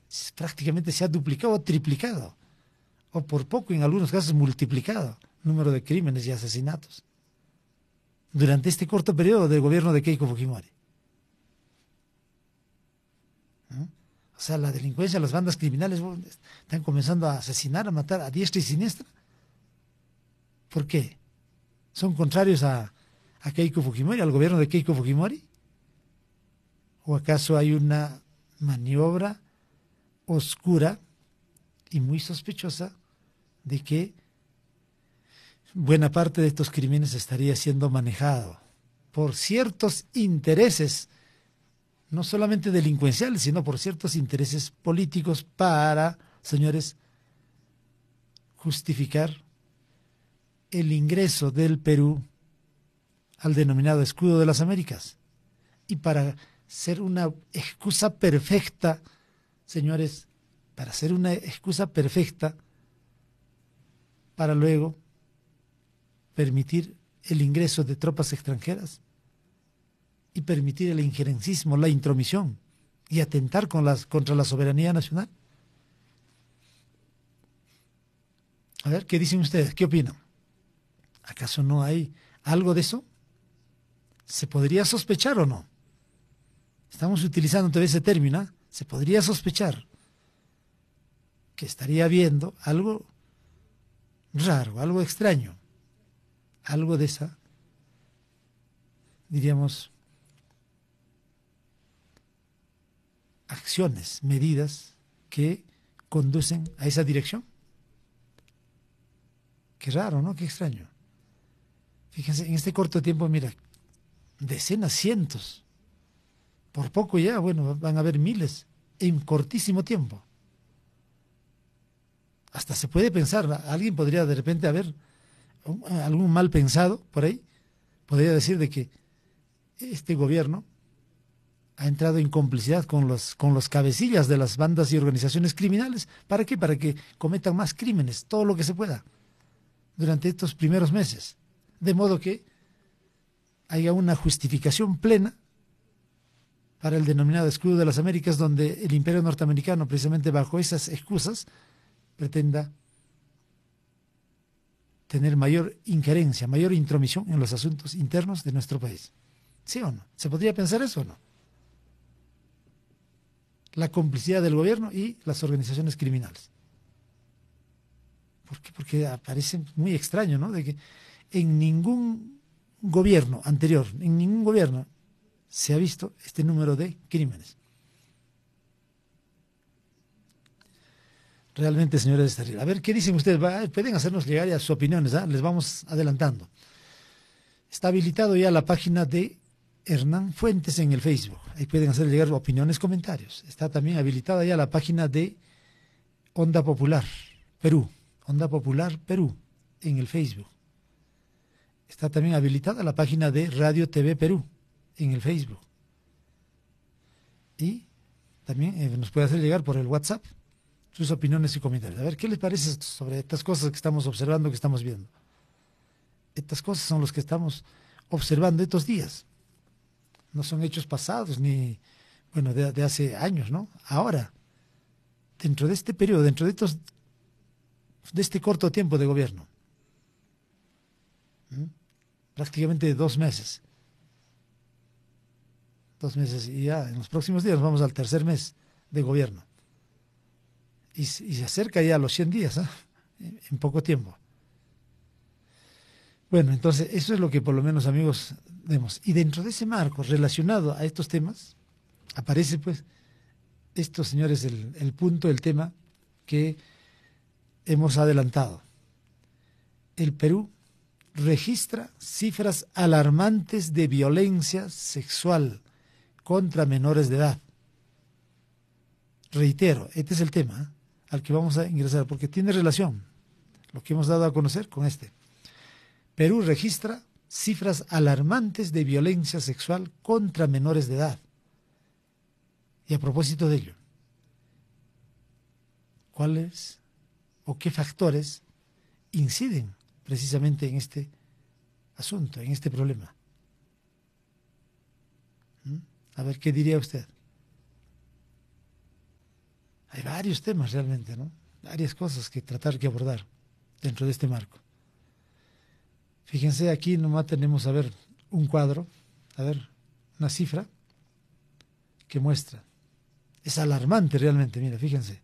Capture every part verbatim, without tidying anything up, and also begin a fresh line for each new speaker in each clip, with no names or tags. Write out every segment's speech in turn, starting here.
prácticamente se ha duplicado o triplicado, o por poco en algunos casos multiplicado el número de crímenes y asesinatos durante este corto periodo del gobierno de Keiko Fujimori. ¿Mm? O sea, la delincuencia, las bandas criminales bueno, están comenzando a asesinar, a matar a diestra y siniestra. ¿Por qué? ¿Son contrarios a, a Keiko Fujimori, al gobierno de Keiko Fujimori? ¿O acaso hay una maniobra oscura y muy sospechosa de que buena parte de estos crímenes estaría siendo manejado por ciertos intereses, no solamente delincuenciales, sino por ciertos intereses políticos para, señores, justificar el ingreso del Perú al denominado escudo de las Américas y para ser una excusa perfecta, señores, para ser una excusa perfecta para luego permitir el ingreso de tropas extranjeras y permitir el injerencismo, la intromisión y atentar con las, contra la soberanía nacional. A ver, ¿qué dicen ustedes? ¿Qué opinan? ¿Acaso no hay algo de eso? ¿Se podría sospechar o no? Estamos utilizando todavía ese término, ¿eh? Se podría sospechar que estaría habiendo algo raro, algo extraño, algo de esa, diríamos, acciones, medidas que conducen a esa dirección. Qué raro, ¿no? Qué extraño. Fíjense, en este corto tiempo, mira, decenas, cientos, por poco ya, bueno, van a haber miles, en cortísimo tiempo. Hasta se puede pensar, alguien podría de repente haber algún mal pensado por ahí, podría decir de que este gobierno ha entrado en complicidad con los, con los cabecillas de las bandas y organizaciones criminales. ¿Para qué? Para que cometan más crímenes, todo lo que se pueda, durante estos primeros meses. De modo que haya una justificación plena para el denominado escudo de las Américas, donde el imperio norteamericano, precisamente bajo esas excusas, pretenda tener mayor injerencia, mayor intromisión en los asuntos internos de nuestro país. ¿Sí o no? ¿Se podría pensar eso o no? La complicidad del gobierno y las organizaciones criminales. ¿Por qué? Porque parece muy extraño, ¿no? De que en ningún gobierno anterior, en ningún gobierno se ha visto este número de crímenes. Realmente, señores, es terrible. A ver, ¿qué dicen ustedes? Va, pueden hacernos llegar ya sus opiniones, ¿eh? Les vamos adelantando. Está habilitado ya la página de Hernán Fuentes en el Facebook. Ahí pueden hacer llegar opiniones, comentarios. Está también habilitada ya la página de Onda Popular Perú. Onda Popular Perú en el Facebook. Está también habilitada la página de Radio T V Perú en el Facebook. Y también eh, nos puede hacer llegar por el WhatsApp sus opiniones y comentarios. A ver, ¿qué les parece sobre estas cosas que estamos observando, que estamos viendo? Estas cosas son las que estamos observando estos días. No son hechos pasados, ni, bueno, de, de hace años, ¿no? Ahora, dentro de este periodo, dentro de estos, de este corto tiempo de gobierno, ¿Mm? prácticamente dos meses, dos meses, y ya en los próximos días vamos al tercer mes de gobierno. Y, y se acerca ya a los cien días, ¿eh? en, en poco tiempo. Bueno, entonces eso es lo que por lo menos, amigos, vemos. Y dentro de ese marco relacionado a estos temas, aparece pues estos, señores, el, el punto, el tema que hemos adelantado. El Perú registra cifras alarmantes de violencia sexual contra menores de edad. Reitero, este es el tema, ¿eh? al que vamos a ingresar, porque tiene relación lo que hemos dado a conocer con este. Perú registra cifras alarmantes de violencia sexual contra menores de edad. Y a propósito de ello, ¿cuáles o qué factores inciden precisamente en este asunto, en este problema? ¿Mm? A ver, ¿qué diría usted? Hay varios temas realmente, ¿no? Varias cosas que tratar que abordar dentro de este marco. Fíjense, aquí nomás tenemos, a ver, un cuadro, a ver, una cifra que muestra. Es alarmante realmente, mira, fíjense.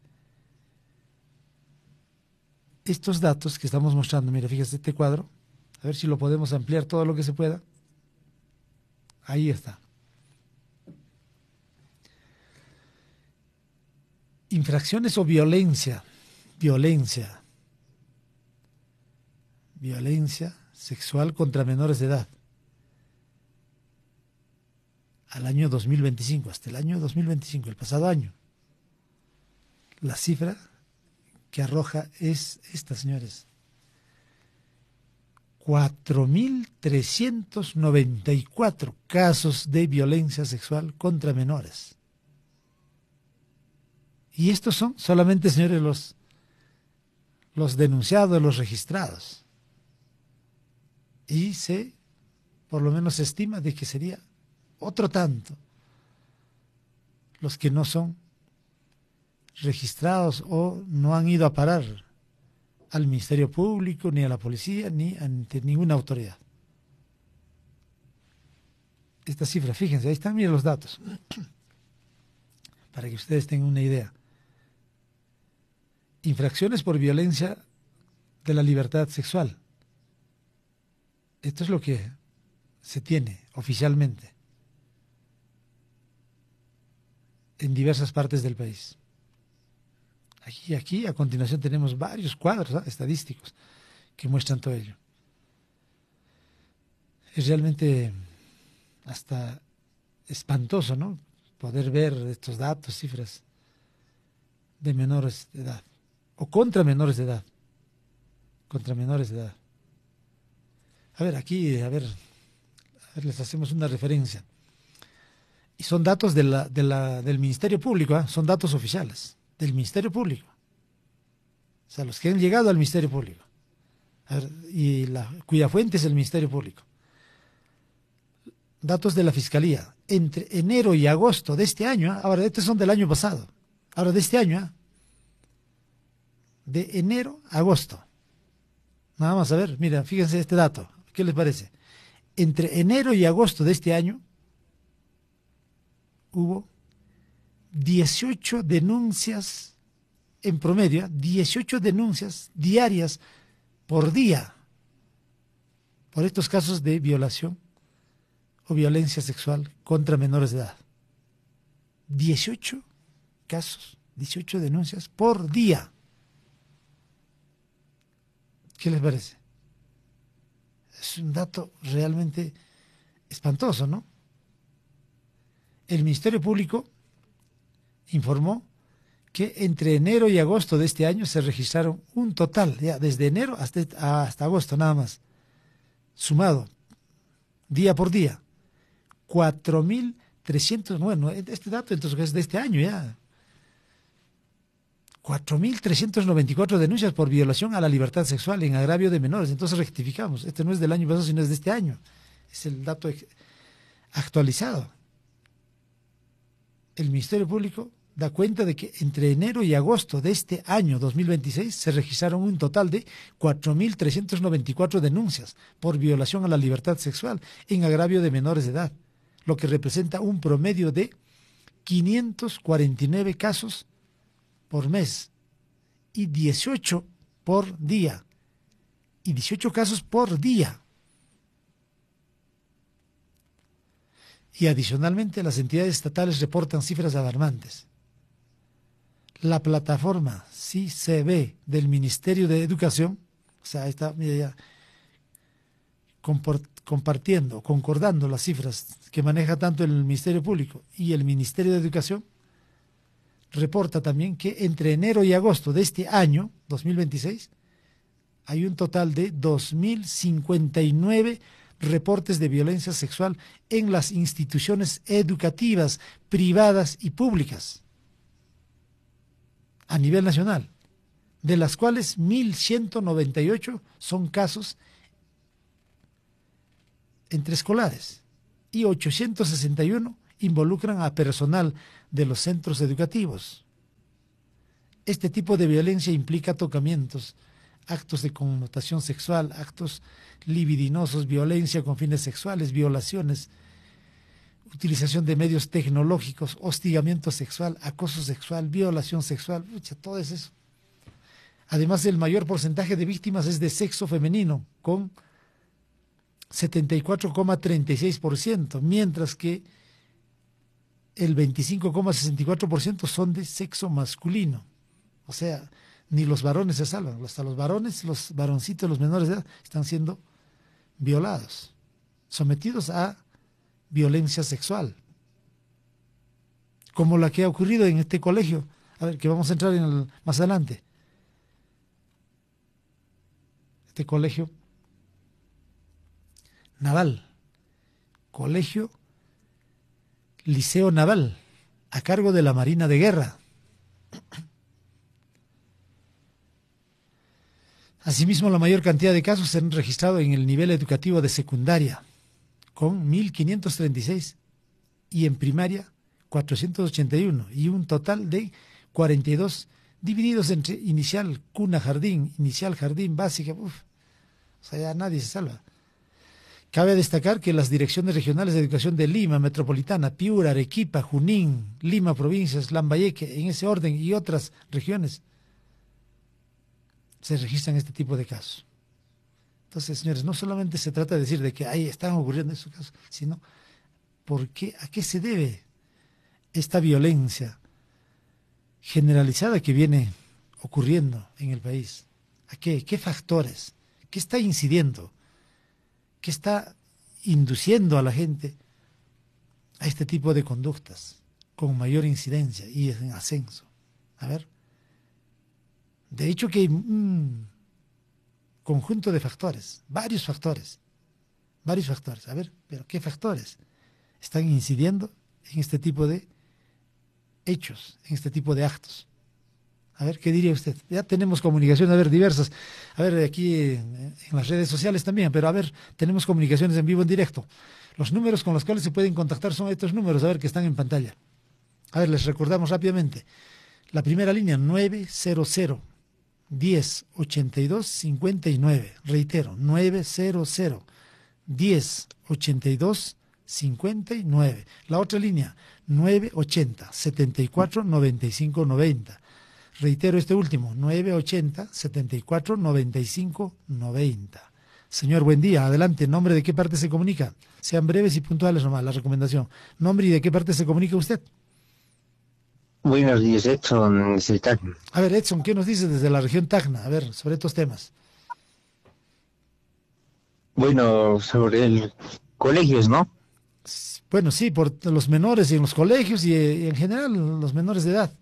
Estos datos que estamos mostrando, mira, fíjense este cuadro, a ver si lo podemos ampliar todo lo que se pueda. Ahí está. Infracciones o violencia, violencia, violencia sexual contra menores de edad. Al año dos mil veinticinco, hasta el año dos mil veinticinco, el pasado año. La cifra que arroja es esta, señores. cuatro mil trescientos noventa y cuatro casos de violencia sexual contra menores. Y estos son solamente, señores, los, los denunciados, los registrados. Y se, por lo menos se estima de que sería otro tanto los que no son registrados o no han ido a parar al Ministerio Público, ni a la policía, ni ante ninguna autoridad. Esta cifra, fíjense, ahí están, miren los datos, para que ustedes tengan una idea. Infracciones por violencia de la libertad sexual. Esto es lo que se tiene oficialmente en diversas partes del país. Aquí, aquí, a continuación tenemos varios cuadros, ¿eh?, estadísticos que muestran todo ello. Es realmente hasta espantoso, ¿no?, poder ver estos datos, cifras de menores de edad, o contra menores de edad, contra menores de edad. A ver, aquí, a ver, a ver, les hacemos una referencia. Y son datos de la, de la, del Ministerio Público, ¿eh?, son datos oficiales del Ministerio Público. O sea, los que han llegado al Ministerio Público. A ver, y la, cuya fuente es el Ministerio Público. Datos de la Fiscalía. Entre enero y agosto de este año, ¿eh?, ahora estos son del año pasado, ahora de este año, ¿eh?, de enero a agosto. Nada más, a ver, mira, fíjense este dato. ¿Qué les parece? Entre enero y agosto de este año hubo dieciocho denuncias en promedio, dieciocho denuncias diarias por día por estos casos de violación o violencia sexual contra menores de edad. dieciocho casos, dieciocho denuncias por día. ¿Qué les parece? Es un dato realmente espantoso, ¿no? El Ministerio Público informó que entre enero y agosto de este año se registraron un total, ya desde enero hasta, hasta agosto nada más, sumado, día por día, cuatro mil trescientos, bueno, este dato entonces es de este año ya, cuatro mil trescientos noventa y cuatro denuncias por violación a la libertad sexual en agravio de menores. Entonces rectificamos, este no es del año pasado, sino es de este año, es el dato actualizado. El Ministerio Público da cuenta de que entre enero y agosto de este año dos mil veintiséis se registraron un total de cuatro mil trescientas noventa y cuatro denuncias por violación a la libertad sexual en agravio de menores de edad, lo que representa un promedio de quinientos cuarenta y nueve casos por mes y dieciocho por día, y dieciocho casos por día. Y adicionalmente las entidades estatales reportan cifras alarmantes. La plataforma C I C B del Ministerio de Educación, o sea, está mira, ya, compartiendo, concordando las cifras que maneja tanto el Ministerio Público y el Ministerio de Educación, reporta también que entre enero y agosto de este año, dos mil veintiséis, hay un total de dos mil cincuenta y nueve reportes de violencia sexual en las instituciones educativas, privadas y públicas a nivel nacional, de las cuales mil ciento noventa y ocho son casos entre escolares y ochocientos sesenta y uno involucran a personal de los centros educativos. Este tipo de violencia implica tocamientos, actos de connotación sexual, actos libidinosos, violencia con fines sexuales, violaciones, utilización de medios tecnológicos, hostigamiento sexual, acoso sexual, violación sexual, pucha, todo es eso. Además, el mayor porcentaje de víctimas es de sexo femenino, con setenta y cuatro coma treinta y seis por ciento, mientras que el veinticinco coma sesenta y cuatro por ciento son de sexo masculino. O sea, ni los varones se salvan, hasta los varones, los varoncitos, los menores de edad, están siendo violados, sometidos a violencia sexual, como la que ha ocurrido en este colegio, a ver, que vamos a entrar en el, más adelante. Este colegio naval, colegio Liceo Naval, a cargo de la Marina de Guerra. Asimismo, la mayor cantidad de casos se han registrado en el nivel educativo de secundaria, con mil quinientos treinta y seis, y en primaria cuatrocientos ochenta y uno, y un total de cuarenta y dos, divididos entre inicial, cuna, jardín, inicial, jardín, básica. Uf, o sea, ya nadie se salva. Cabe destacar que las direcciones regionales de educación de Lima, Metropolitana, Piura, Arequipa, Junín, Lima, provincias, Lambayeque, en ese orden, y otras regiones, se registran este tipo de casos. Entonces, señores, no solamente se trata de decir de que ahí están ocurriendo esos casos, sino ¿por qué, a qué se debe esta violencia generalizada que viene ocurriendo en el país? ¿A qué? ¿Qué factores? ¿Qué está incidiendo? ¿Qué está induciendo a la gente a este tipo de conductas con mayor incidencia y en ascenso? A ver, de hecho que hay un conjunto de factores, varios factores, varios factores. A ver, pero ¿qué factores están incidiendo en este tipo de hechos, en este tipo de actos? A ver, ¿qué diría usted? Ya tenemos comunicaciones, a ver, diversas. A ver, aquí en, en las redes sociales también, pero a ver, tenemos comunicaciones en vivo, en directo. Los números con los cuales se pueden contactar son estos números, a ver, que están en pantalla. A ver, les recordamos rápidamente. La primera línea, nueve cero cero, diez, ochenta y dos, cincuenta y nueve. Reitero, nueve cero cero, diez, ochenta y dos, cincuenta y nueve. La otra línea, nueve ochenta, setenta y cuatro, noventa y cinco, noventa. Reitero este último, nueve ochenta, setenta y cuatro, noventa y cinco, noventa. Señor, buen día. Adelante. ¿Nombre de qué parte se comunica? Sean breves y puntuales nomás, la recomendación. ¿Nombre y de qué parte se comunica usted?
Buenos días, Edson, desde Tacna.
A ver, Edson, ¿qué nos dice desde la región Tacna? A ver, sobre estos temas.
Bueno, sobre el colegios, ¿no?
Bueno, sí, por los menores y en los colegios y, y en general los menores de edad.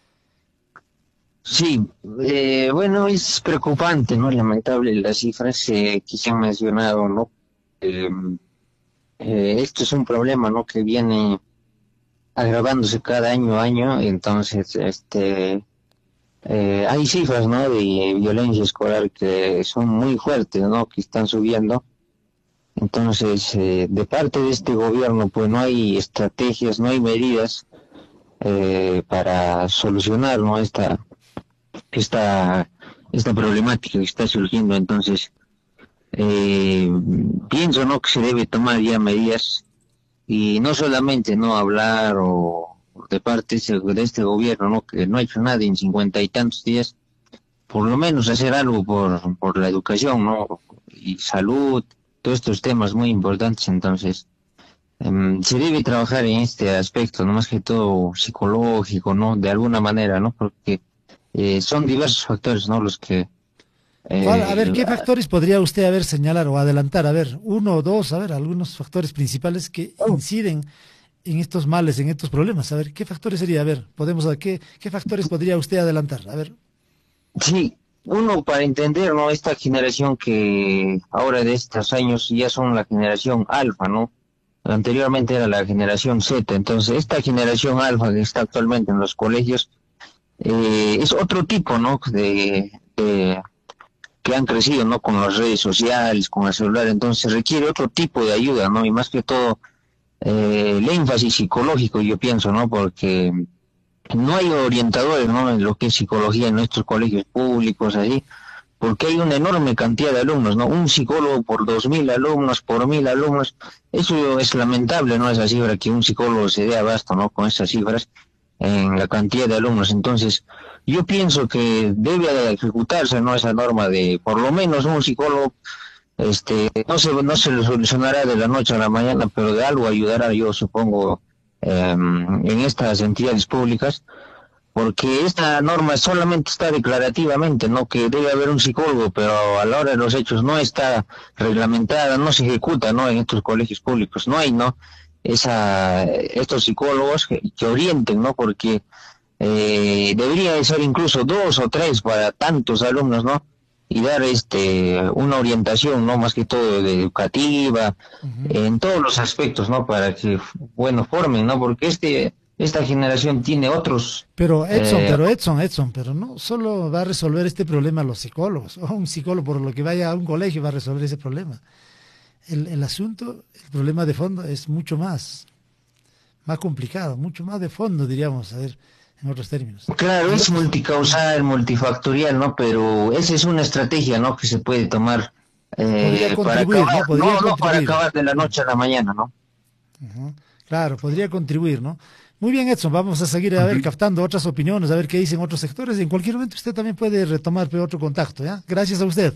Sí, eh, bueno, es preocupante, ¿no? Lamentable las cifras eh, que se han mencionado, ¿no? Eh, eh, esto es un problema, ¿no? Que viene agravándose cada año a año, entonces, este, eh, hay cifras, ¿no? De violencia escolar que son muy fuertes, ¿no? Que están subiendo. Entonces, eh, de parte de este gobierno, pues no hay estrategias, no hay medidas eh, para solucionar, ¿no? Esta esta esta problemática que está surgiendo. Entonces eh, pienso no que se debe tomar ya medidas y no solamente no hablar o de parte de este gobierno, no que no ha hecho nada en cincuenta y tantos días, por lo menos hacer algo por por la educación, no, y salud, todos estos temas muy importantes. Entonces um, se debe trabajar en este aspecto, no más que todo psicológico, no, de alguna manera, no, porque Eh, son diversos factores, ¿no? Los que...
¿Cuál? A ver,
Eh,
¿qué factores podría usted haber señalar o adelantar? A ver, uno o dos, a ver, algunos factores principales que inciden en estos males, en estos problemas. A ver, ¿qué factores sería? A ver, podemos, ¿qué, qué factores podría usted adelantar? A ver.
sí, uno para entender, ¿no? Esta generación que ahora de estos años ya son la generación alfa, ¿no? Anteriormente era la generación Z. Entonces, esta generación alfa que está actualmente en los colegios eh, es otro tipo, ¿no? De, de que han crecido, ¿no? Con las redes sociales, con el celular. Entonces requiere otro tipo de ayuda, ¿no? Y más que todo eh, el énfasis psicológico, yo pienso, ¿no? Porque no hay orientadores, ¿no? En lo que es psicología en nuestros colegios públicos, ahí, porque hay una enorme cantidad de alumnos, ¿no? Un psicólogo por dos mil alumnos, por mil alumnos, eso es lamentable, ¿no? Esa cifra, que un psicólogo se dé abasto, ¿no? Con esas cifras en la cantidad de alumnos. Entonces, yo pienso que debe de ejecutarse, ¿no? Esa norma de, por lo menos, un psicólogo, este, no se, no se lo solucionará de la noche a la mañana, pero de algo ayudará, yo supongo, eh, en estas entidades públicas, porque esta norma solamente está declarativamente, ¿no? Que debe haber un psicólogo, pero a la hora de los hechos no está reglamentada, no se ejecuta, ¿no? En estos colegios públicos no hay, ¿no? Esa, estos psicólogos que, que orienten, ¿no? Porque eh, debería de ser incluso dos o tres para tantos alumnos, ¿no? Y dar este una orientación, ¿no? Más que todo de educativa,
Ujú.
en todos los aspectos, ¿no? Para que, bueno, formen, ¿no? Porque este esta generación tiene otros
Pero Edson,
eh,
pero Edson, Edson, pero no solo va a resolver este problema los psicólogos, o un psicólogo por lo que vaya a un colegio va a resolver ese problema. El, el asunto, el problema de fondo es mucho más, más complicado, mucho más de fondo, diríamos, a ver, en otros términos.
claro,
Y
es
otros,
multicausal, multifactorial, ¿no? Pero esa es una estrategia, ¿no? Que se puede tomar
podría
eh, para
contribuir,
acabar,
¿no? Podría
no, no para
contribuir.
acabar de la
Mm.
noche a la mañana, ¿no?
Ujú. Claro, podría contribuir, ¿no? Muy bien, Edson, vamos a seguir a ver,
Ujú.
captando otras opiniones, a ver qué dicen otros sectores. En cualquier momento usted también puede retomar pe, otro contacto, ¿ya? Gracias a usted.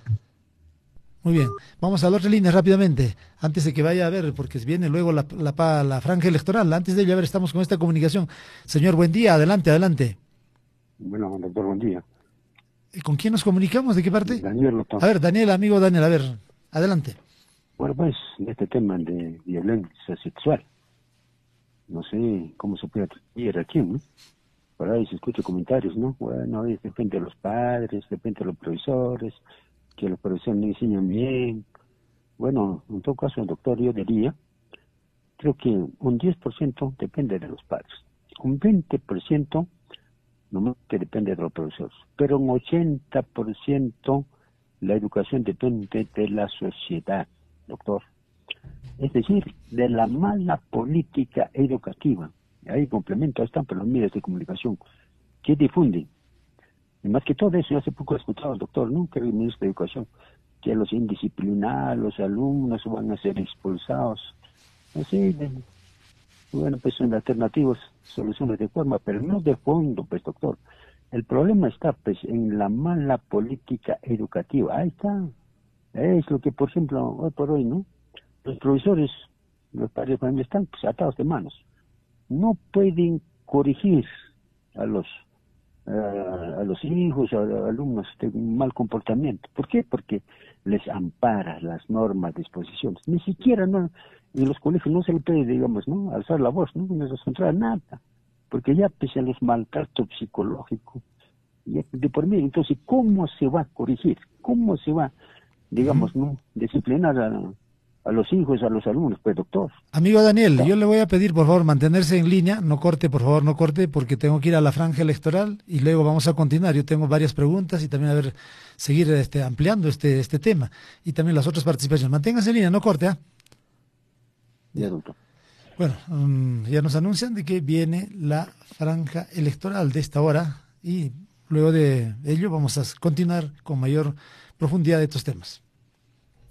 Muy bien, vamos a la otra línea rápidamente, antes de que vaya a ver, porque viene luego la, la, pa- la franja electoral. Antes de ello, a ver, estamos con esta comunicación. Señor, buen día, adelante, adelante.
Bueno, doctor, buen día.
¿Y ¿Con quién nos comunicamos? ¿De qué parte?
Daniel, doctor.
A ver, Daniel, amigo Daniel, a ver, adelante.
Bueno, pues, de este tema de violencia sexual, no sé cómo se puede atribuir a quién, ¿no? Por ahí se escuchan comentarios, ¿no? Bueno, es depende de los padres, depende de los profesores, que los profesores no enseñan bien. Bueno, en todo caso, doctor, yo diría, creo que un diez por ciento depende de los padres, un veinte por ciento nomás que depende de los profesores, pero un ochenta por ciento la educación depende de la sociedad, doctor. Es decir, de la mala política educativa. Ahí complemento, ahí están por los medios de comunicación que difunden. Y más que todo eso, yo hace poco he escuchado al doctor, ¿no? Que el ministro de Educación, que los indisciplinados, los alumnos van a ser expulsados. Así, de, bueno, pues son alternativas, soluciones de forma, pero no de fondo, pues doctor. El problema está pues en la mala política educativa. Ahí está. Es lo que, por ejemplo, hoy por hoy, ¿no? Los profesores, los padres de familia están pues, atados de manos. No pueden corregir a los uh, a los hijos, a los alumnos de un mal comportamiento. ¿Por qué? Porque les ampara las normas, disposiciones. Ni siquiera, no, en los colegios no se le puede, digamos, ¿no? Alzar la voz, ¿no? No se encontrar nada. Porque ya pese a los maltratos psicológicos, ya de por medio, entonces, ¿cómo se va a corregir? ¿Cómo se va,
Ujú.
digamos, no disciplinar a, a los hijos, a los alumnos? Pues doctor.
Amigo Daniel, yo le voy a pedir por favor mantenerse en línea, no corte, por favor, no corte, porque tengo que ir a la franja electoral y luego vamos a continuar. Yo tengo varias preguntas y también a ver, seguir este, ampliando este, este tema y también las otras participaciones. Manténgase en línea, no corte, ¿ah?
Ya,
Ya.
doctor.
Bueno, um, ya nos anuncian de que viene la franja electoral de esta hora y luego de ello vamos a continuar con mayor profundidad de estos temas.